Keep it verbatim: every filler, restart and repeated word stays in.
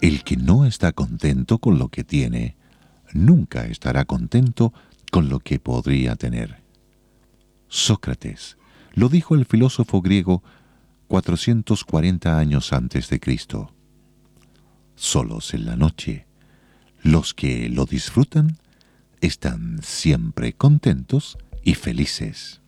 El que no está contento con lo que tiene, nunca estará contento con lo que podría tener. Sócrates lo dijo el filósofo griego cuatrocientos cuarenta años antes de Cristo. Solos en la noche, los que lo disfrutan están siempre contentos y felices.